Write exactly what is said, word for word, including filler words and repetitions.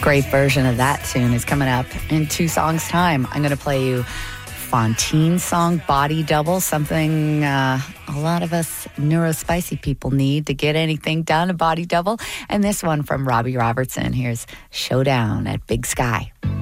Great version of that tune is coming up in two songs' time. I'm going to play you Fontaine's song, Body Double, something uh, a lot of us neurospicy people need to get anything done, a body double. And this one from Robbie Robertson. Here's Showdown at Big Sky.